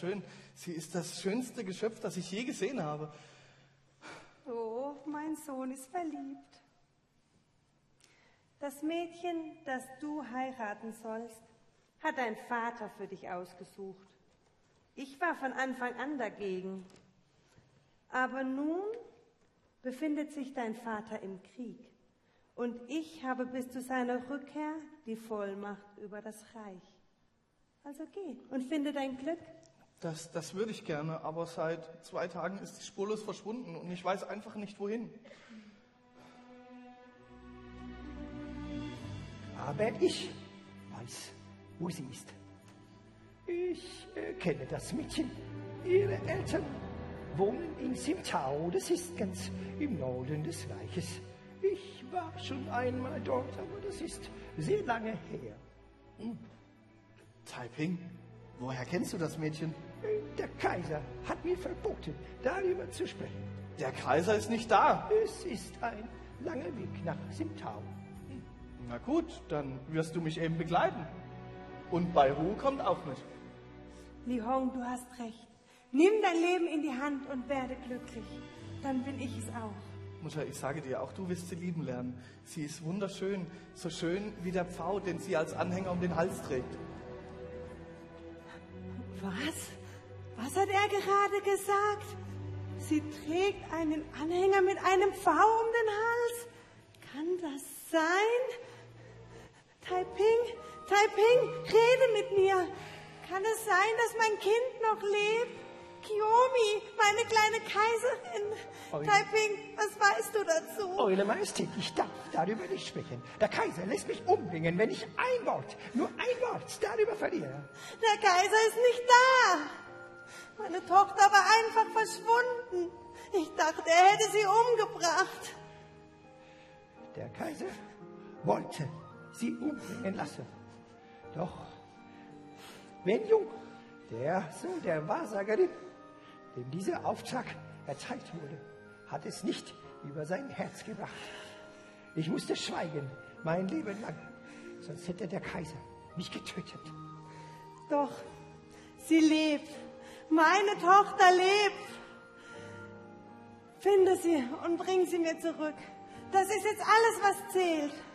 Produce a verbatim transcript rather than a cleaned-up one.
wunderschön. Sie ist das schönste Geschöpf, das ich je gesehen habe. Oh, mein Sohn ist verliebt. Das Mädchen, das du heiraten sollst, hat dein Vater für dich ausgesucht. Ich war von Anfang an dagegen. Aber nun befindet sich dein Vater im Krieg. Und ich habe bis zu seiner Rückkehr die Vollmacht über das Reich. Also geh und finde dein Glück. Das, das würde ich gerne, aber seit zwei Tagen ist sie spurlos verschwunden und ich weiß einfach nicht, wohin. Aber ich weiß, wo sie ist. Ich äh, kenne das Mädchen. Ihre Eltern wohnen in Simtau. Das ist ganz im Norden des Reiches. Ich war schon einmal dort, aber das ist sehr lange her. Hm. Taiping, woher kennst du das Mädchen? Der Kaiser hat mir verboten, darüber zu sprechen. Der Kaiser ist nicht da. Es ist ein langer Weg nach Simtau. Na gut, dann wirst du mich eben begleiten. Und Baihu kommt auch mit. Li Hong, du hast recht. Nimm dein Leben in die Hand und werde glücklich. Dann will ich es auch. Mutter, ich sage dir, auch du wirst sie lieben lernen. Sie ist wunderschön, so schön wie der Pfau, den sie als Anhänger um den Hals trägt. Was? Was hat er gerade gesagt? Sie trägt einen Anhänger mit einem Pfau um den Hals? Kann das sein? Taiping, Taiping, rede mit mir. Kann es sein, dass mein Kind noch lebt? Kiyomi, meine kleine Kaiserin. Eule. Taiping, was weißt du dazu? Eure Majestät, ich darf darüber nicht sprechen. Der Kaiser lässt mich umbringen, wenn ich ein Wort, nur ein Wort darüber verliere. Der Kaiser ist nicht da. Meine Tochter war einfach verschwunden. Ich dachte, er hätte sie umgebracht. Der Kaiser wollte sie umbringen lassen. Doch Wenjung, der Sohn der Wahrsagerin, dem dieser Auftrag erteilt wurde, hat es nicht über sein Herz gebracht. Ich musste schweigen, mein Leben lang, sonst hätte der Kaiser mich getötet. Doch, sie lebt. Meine Tochter lebt. Finde sie und bring sie mir zurück. Das ist jetzt alles, was zählt.